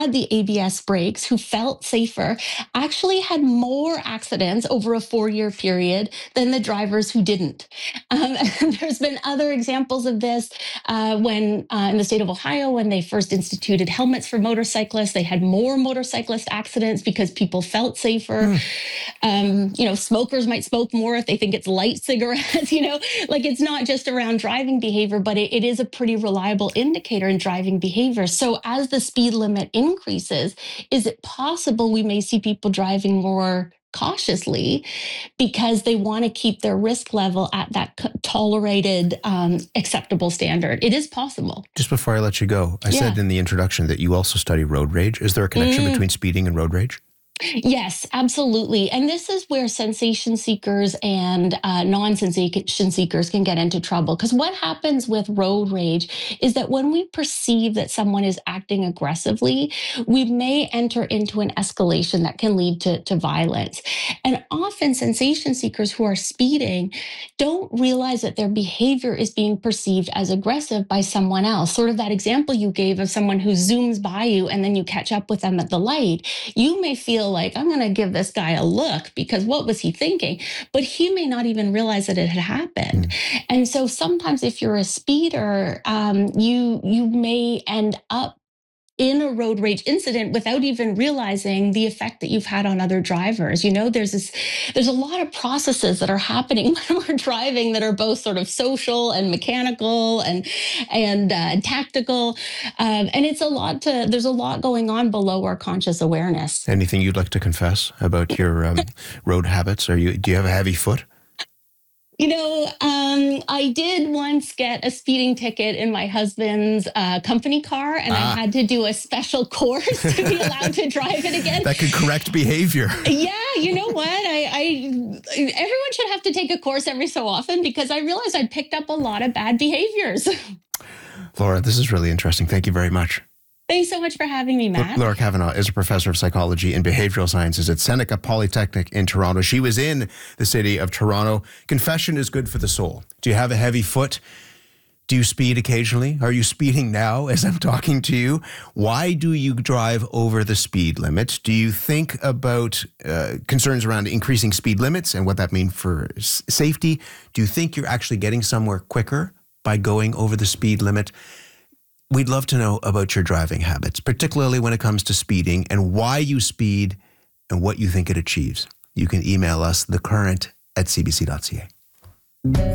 the ABS brakes, who felt safer, actually had more accidents over a 4-year period than the drivers who didn't. And there's been other examples of this when in the state of Ohio, when they first instituted helmets for motorcyclists, they had more motorcyclist accidents because people felt safer. Smokers might smoke more if they think it's light cigarettes, like it's not just around driving behavior, but it is a pretty reliable indicator in driving behavior. So as the speed limit increases, is it possible we may see people driving more cautiously because they want to keep their risk level at that tolerated, acceptable standard? It is possible. Just before I let you go, I said in the introduction that you also study road rage. Is there a connection between speeding and road rage? Yes, absolutely. And this is where sensation seekers and non-sensation seekers can get into trouble. Because what happens with road rage is that when we perceive that someone is acting aggressively, we may enter into an escalation that can lead to violence. And often sensation seekers who are speeding don't realize that their behavior is being perceived as aggressive by someone else. Sort of that example you gave of someone who zooms by you and then you catch up with them at the light. You may feel like, I'm going to give this guy a look because what was he thinking? But he may not even realize that it had happened. And so sometimes if you're a speeder, you may end up in a road rage incident without even realizing the effect that you've had on other drivers. There's a lot of processes that are happening when we're driving that are both sort of social and mechanical and tactical. And there's a lot going on below our conscious awareness. Anything you'd like to confess about your road habits? Do you have a heavy foot? I did once get a speeding ticket in my husband's company car, and I had to do a special course to be allowed to drive it again. That could correct behavior. Yeah, you know what? Everyone should have to take a course every so often because I realized I'd picked up a lot of bad behaviors. Laura, this is really interesting. Thank you very much. Thanks so much for having me, Matt. Laura Kavanagh is a professor of psychology and behavioral sciences at Seneca Polytechnic in Toronto. She was in the city of Toronto. Confession is good for the soul. Do you have a heavy foot? Do you speed occasionally? Are you speeding now as I'm talking to you? Why do you drive over the speed limit? Do you think about concerns around increasing speed limits and what that means for safety? Do you think you're actually getting somewhere quicker by going over the speed limit? We'd love to know about your driving habits, particularly when it comes to speeding and why you speed and what you think it achieves. You can email us, thecurrent@cbc.ca.